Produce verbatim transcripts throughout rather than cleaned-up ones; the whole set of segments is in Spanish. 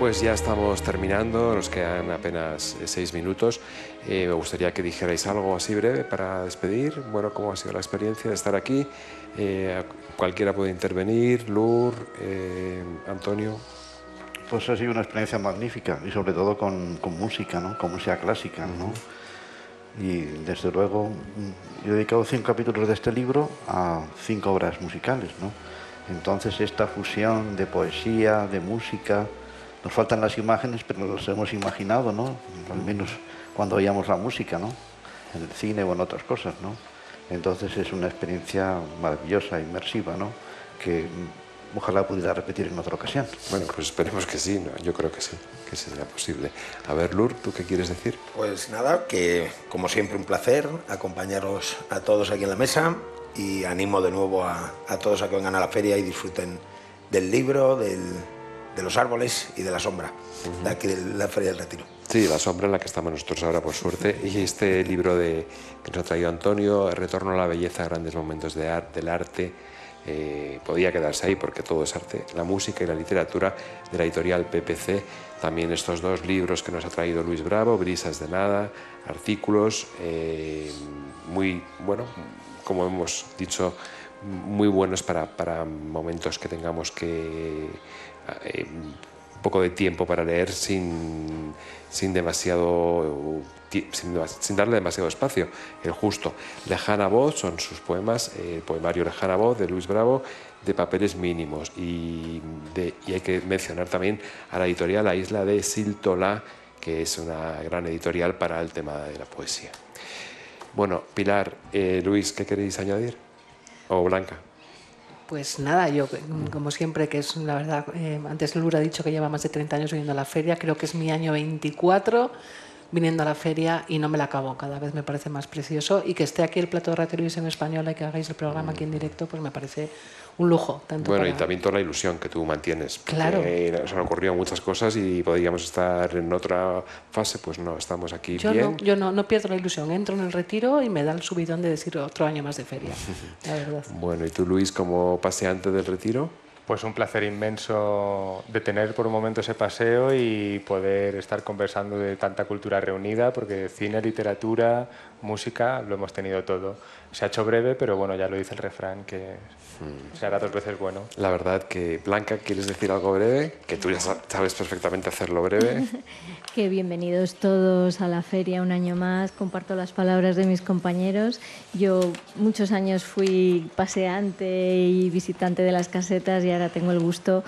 pues ya estamos terminando, nos quedan apenas seis minutos. Eh, me gustaría que dijerais algo así breve para despedir. Bueno, ¿cómo ha sido la experiencia de estar aquí? Eh, cualquiera puede intervenir, Lur, eh, Antonio. Pues ha sido una experiencia magnífica y sobre todo con, con música, ¿no? Con música clásica, ¿no? Uh-huh. Y desde luego yo he dedicado cinco capítulos de este libro a cinco obras musicales, ¿no? Entonces esta fusión de poesía, de música, nos faltan las imágenes, pero nos hemos imaginado, ¿no? Al menos cuando oíamos la música, ¿no? En el cine o en otras cosas, ¿no? Entonces es una experiencia maravillosa, inmersiva, ¿no? Que ojalá pudiera repetir en otra ocasión. Bueno, pues esperemos que sí, ¿no? Yo creo que sí, que sea posible. A ver, Lur, ¿tú qué quieres decir? Pues nada, que como siempre un placer acompañaros a todos aquí en la mesa y animo de nuevo a, a todos a que vengan a la feria y disfruten del libro, del, de los árboles y de la sombra, uh-huh. de aquí de la Feria del Retiro. Sí, la sombra en la que estamos nosotros ahora, por suerte. Y este libro de, que nos ha traído Antonio, Retorno a la belleza, grandes momentos de ar, del arte, eh, podía quedarse ahí porque todo es arte. La música y la literatura, de la editorial P P C. También estos dos libros que nos ha traído Luis Bravo, Brisas de nada, artículos, eh, muy, bueno, como hemos dicho, muy buenos para, para momentos que tengamos que... Eh, un poco de tiempo para leer sin, sin demasiado sin, sin darle demasiado espacio, el justo. Lejana voz son sus poemas, el eh, poemario Lejana voz de Luis Bravo, de papeles mínimos, y, de, y hay que mencionar también a la editorial La Isla de Siltola, que es una gran editorial para el tema de la poesía. Bueno, Pilar, eh, Luis, ¿qué queréis añadir? O Blanca. Pues nada, yo como siempre, que es la verdad, eh, antes Lura ha dicho que lleva más de treinta años viniendo a la feria, creo que es mi año veinticuatro viniendo a la feria y no me la acabo, cada vez me parece más precioso, y que esté aquí el Plato de Radio en español y que hagáis el programa aquí en directo, pues me parece un lujo. Tanto bueno, para... y también toda la ilusión que tú mantienes. Claro. Nos han ocurrido muchas cosas y podríamos estar en otra fase, pues no, estamos aquí yo bien. No, yo no, no pierdo la ilusión, entro en el retiro y me da el subidón de decir otro año más de feria, la verdad. Bueno, ¿y tú, Luis, como paseante del retiro? Pues un placer inmenso de tener por un momento ese paseo y poder estar conversando de tanta cultura reunida, porque cine, literatura, música, lo hemos tenido todo. Se ha hecho breve, pero bueno, ya lo dice el refrán, que mm. se hará dos veces bueno. La verdad que, Blanca, ¿quieres decir algo breve? Que tú ya sabes perfectamente hacerlo breve. Que bienvenidos todos a la feria un año más. Comparto las palabras de mis compañeros. Yo muchos años fui paseante y visitante de las casetas y ahora tengo el gusto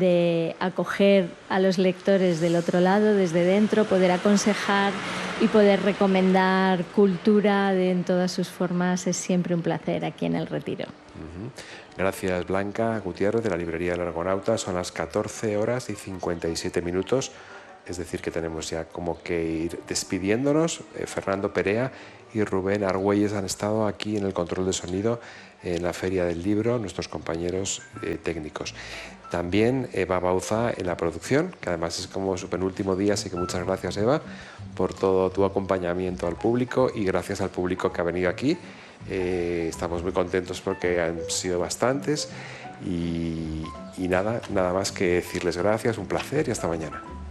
de acoger a los lectores del otro lado, desde dentro, poder aconsejar y poder recomendar cultura de, en todas sus formas. Es siempre un placer aquí en el Retiro. Uh-huh. Gracias, Blanca Gutiérrez, de la librería del Argonauta. Son las catorce horas y cincuenta y siete minutos. Es decir, que tenemos ya como que ir despidiéndonos. Eh, Fernando Perea y Rubén Argüelles han estado aquí en el control de sonido en la Feria del Libro, nuestros compañeros eh, técnicos. También Eva Bauza en la producción, que además es como su penúltimo día, así que muchas gracias, Eva, por todo tu acompañamiento al público, y gracias al público que ha venido aquí. Eh, estamos muy contentos porque han sido bastantes y, y nada, nada más que decirles gracias, un placer y hasta mañana.